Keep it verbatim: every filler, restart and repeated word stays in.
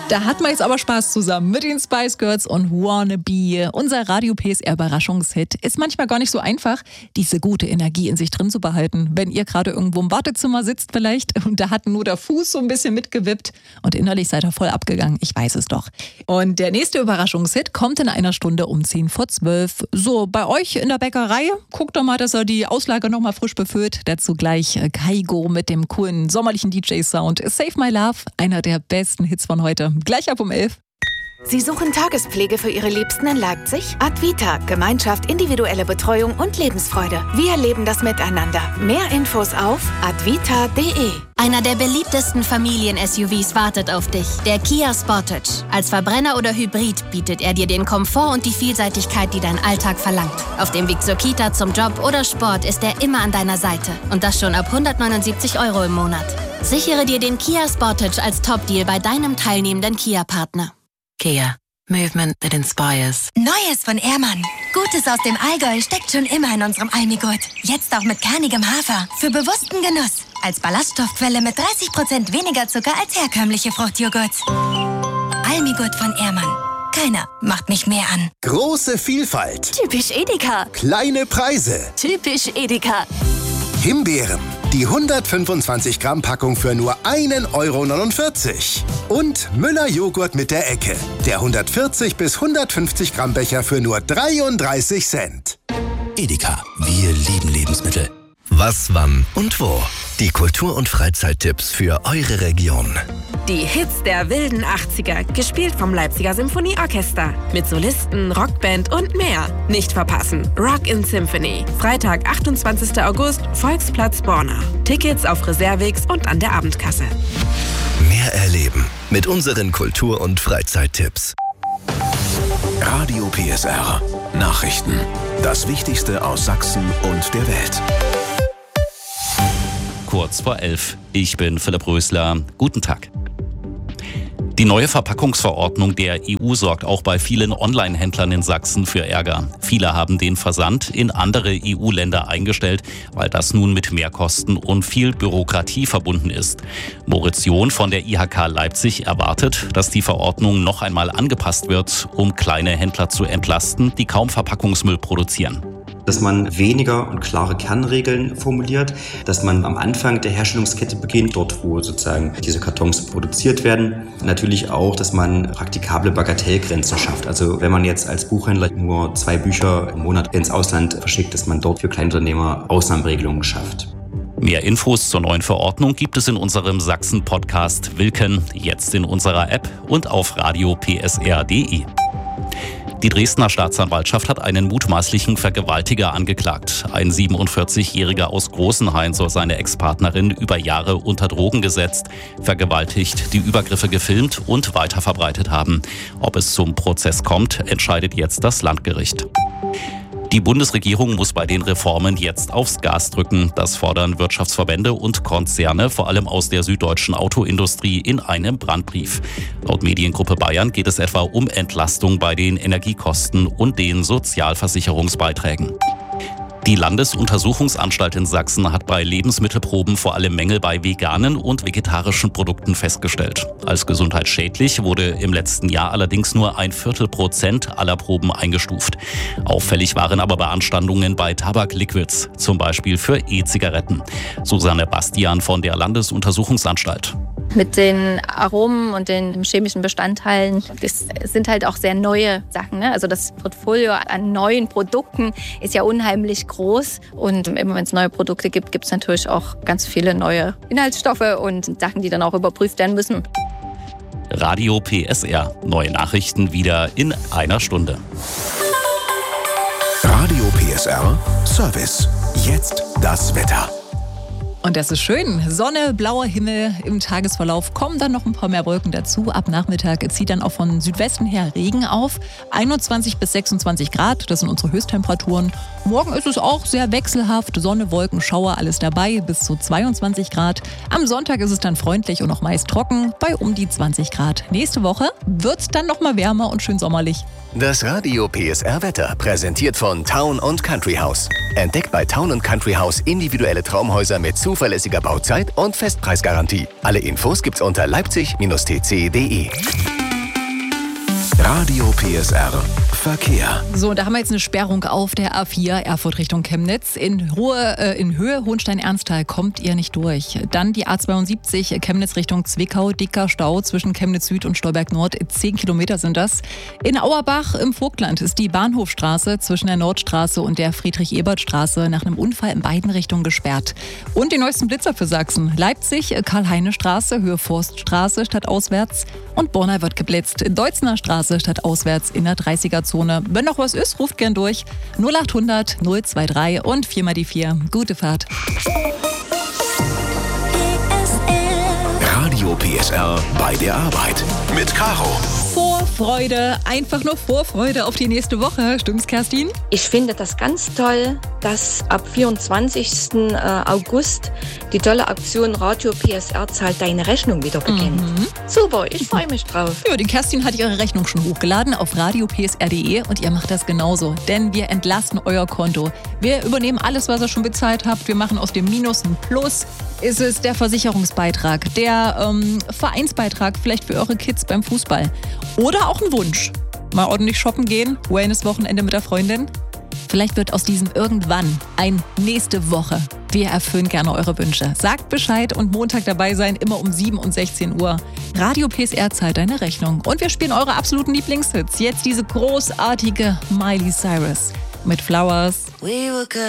Da hat man jetzt aber Spaß zusammen mit den Spice Girls und Wannabe. Unser Radio P S R-Überraschungshit ist manchmal gar nicht so einfach, diese gute Energie in sich drin zu behalten. Wenn ihr gerade irgendwo im Wartezimmer sitzt vielleicht und da hat nur der Fuß so ein bisschen mitgewippt und innerlich seid ihr voll abgegangen. Ich weiß es doch. Und der nächste Überraschungshit kommt in einer Stunde um zehn vor zwölf. So, bei euch in der Bäckerei, guckt doch mal, dass er die Auslage nochmal frisch befüllt. Dazu gleich Kaigo mit dem coolen sommerlichen D J-Sound. Save My Love, einer der besten Hits von heute. Gleich ab um elf. Sie suchen Tagespflege für Ihre Liebsten in Leipzig? Advita, Gemeinschaft, individuelle Betreuung und Lebensfreude. Wir leben das miteinander. Mehr Infos auf advita punkt de. Einer der beliebtesten Familien-S U Vs wartet auf dich, der Kia Sportage. Als Verbrenner oder Hybrid bietet er dir den Komfort und die Vielseitigkeit, die dein Alltag verlangt. Auf dem Weg zur Kita, zum Job oder Sport ist er immer an deiner Seite. Und das schon ab hundertneunundsiebzig Euro im Monat. Sichere dir den Kia Sportage als Top-Deal bei deinem teilnehmenden Kia-Partner. Kia. Movement that inspires. Neues von Ehrmann. Gutes aus dem Allgäu steckt schon immer in unserem Almigurt. Jetzt auch mit kernigem Hafer. Für bewussten Genuss. Als Ballaststoffquelle mit dreißig Prozent weniger Zucker als herkömmliche Fruchtjoghurts. Almigurt von Ehrmann. Keiner macht mich mehr an. Große Vielfalt. Typisch Edeka. Kleine Preise. Typisch Edeka. Himbeeren. Die hundertfünfundzwanzig Gramm Packung für nur ein Euro neunundvierzig. Und Müller Joghurt mit der Ecke. Der hundertvierzig bis hundertfünfzig Gramm Becher für nur dreiunddreißig Cent. Edeka. Wir lieben Lebensmittel. Was, wann und wo? Die Kultur- und Freizeittipps für eure Region. Die Hits der wilden achtziger, gespielt vom Leipziger Symphonieorchester. Mit Solisten, Rockband und mehr. Nicht verpassen. Rock in Symphony. Freitag, achtundzwanzigster August, Volksplatz Borna. Tickets auf Reservix und an der Abendkasse. Mehr erleben mit unseren Kultur- und Freizeittipps. Radio P S R. Nachrichten. Das Wichtigste aus Sachsen und der Welt. Kurz vor elf. Ich bin Philipp Rösler. Guten Tag. Die neue Verpackungsverordnung der E U sorgt auch bei vielen Online-Händlern in Sachsen für Ärger. Viele haben den Versand in andere E U-Länder eingestellt, weil das nun mit Mehrkosten und viel Bürokratie verbunden ist. Moritz John von der I H K Leipzig erwartet, dass die Verordnung noch einmal angepasst wird, um kleine Händler zu entlasten, die kaum Verpackungsmüll produzieren. Dass man weniger und klare Kernregeln formuliert, dass man am Anfang der Herstellungskette beginnt, dort wo sozusagen diese Kartons produziert werden. Natürlich auch, dass man praktikable Bagatellgrenzen schafft. Also wenn man jetzt als Buchhändler nur zwei Bücher im Monat ins Ausland verschickt, dass man dort für Kleinunternehmer Ausnahmeregelungen schafft. Mehr Infos zur neuen Verordnung gibt es in unserem Sachsen-Podcast Wilken, jetzt in unserer App und auf radio p s r punkt de. Die Dresdner Staatsanwaltschaft hat einen mutmaßlichen Vergewaltiger angeklagt. Ein siebenundvierzigjähriger aus Großenhain soll seine Ex-Partnerin über Jahre unter Drogen gesetzt, vergewaltigt, die Übergriffe gefilmt und weiterverbreitet haben. Ob es zum Prozess kommt, entscheidet jetzt das Landgericht. Die Bundesregierung muss bei den Reformen jetzt aufs Gas drücken. Das fordern Wirtschaftsverbände und Konzerne, vor allem aus der süddeutschen Autoindustrie, in einem Brandbrief. Laut Mediengruppe Bayern geht es etwa um Entlastung bei den Energiekosten und den Sozialversicherungsbeiträgen. Die Landesuntersuchungsanstalt in Sachsen hat bei Lebensmittelproben vor allem Mängel bei veganen und vegetarischen Produkten festgestellt. Als gesundheitsschädlich wurde im letzten Jahr allerdings nur ein Viertel Prozent aller Proben eingestuft. Auffällig waren aber Beanstandungen bei Tabakliquids, zum Beispiel für E-Zigaretten. Susanne Bastian von der Landesuntersuchungsanstalt. Mit den Aromen und den chemischen Bestandteilen, das sind halt auch sehr neue Sachen, ne? Also das Portfolio an neuen Produkten ist ja unheimlich groß. Und immer wenn es neue Produkte gibt, gibt es natürlich auch ganz viele neue Inhaltsstoffe und Sachen, die dann auch überprüft werden müssen. Radio P S R. Neue Nachrichten wieder in einer Stunde. Radio P S R Service. Jetzt das Wetter. Und das ist schön. Sonne, blauer Himmel. Im Tagesverlauf kommen dann noch ein paar mehr Wolken dazu. Ab Nachmittag zieht dann auch von Südwesten her Regen auf. einundzwanzig bis sechsundzwanzig Grad, das sind unsere Höchsttemperaturen. Morgen ist es auch sehr wechselhaft. Sonne, Wolken, Schauer, alles dabei, bis zu zweiundzwanzig Grad. Am Sonntag ist es dann freundlich und auch meist trocken, bei um die zwanzig Grad. Nächste Woche wird es dann noch mal wärmer und schön sommerlich. Das Radio P S R Wetter, präsentiert von Town und Country House. Entdeckt bei Town und Country House individuelle Traumhäuser mit zuverlässiger Bauzeit und Festpreisgarantie. Alle Infos gibt's unter leipzig Bindestrich t c punkt de. Radio P S R Verkehr. So, da haben wir jetzt eine Sperrung auf der A vier Erfurt Richtung Chemnitz. In, Ruhe, äh, in Höhe Hohenstein-Ernsthal kommt ihr nicht durch. Dann die A zweiundsiebzig Chemnitz Richtung Zwickau. Dicker Stau zwischen Chemnitz Süd und Stolberg Nord. Zehn Kilometer sind das. In Auerbach im Vogtland ist die Bahnhofstraße zwischen der Nordstraße und der Friedrich-Ebert-Straße nach einem Unfall in beiden Richtungen gesperrt. Und die neuesten Blitzer für Sachsen. Leipzig, Karl-Heine-Straße, Höhe Forststraße statt auswärts. Und Borna wird geblitzt. Deutzner Straße statt auswärts in der dreißiger-Zone. Wenn noch was ist, ruft gern durch. null achthundert null drei und vier mal die vier. Gute Fahrt. Radio P S R bei der Arbeit mit Caro. Vorfreude, einfach nur Vorfreude auf die nächste Woche. Stimmt's, Kerstin? Ich finde das ganz toll, dass ab vierundzwanzigsten August die tolle Aktion Radio P S R zahlt deine Rechnung wieder beginnt. Mhm. Super, ich freue mich drauf. Ja, die Kerstin hat ihre Rechnung schon hochgeladen auf radio p s r punkt d e und ihr macht das genauso. Denn wir entlasten euer Konto. Wir übernehmen alles, was ihr schon bezahlt habt. Wir machen aus dem Minus ein Plus. Ist es der Versicherungsbeitrag, der ähm, Vereinsbeitrag vielleicht für eure Kids beim Fußball oder auch ein Wunsch. Mal ordentlich shoppen gehen, Wellness-Wochenende mit der Freundin. Vielleicht wird aus diesem irgendwann ein nächste Woche. Wir erfüllen gerne eure Wünsche. Sagt Bescheid und Montag dabei sein, immer um sieben und sechzehn Uhr. Radio P S R zahlt deine Rechnung. Und wir spielen eure absoluten Lieblingshits. Jetzt diese großartige Miley Cyrus mit Flowers. We were good.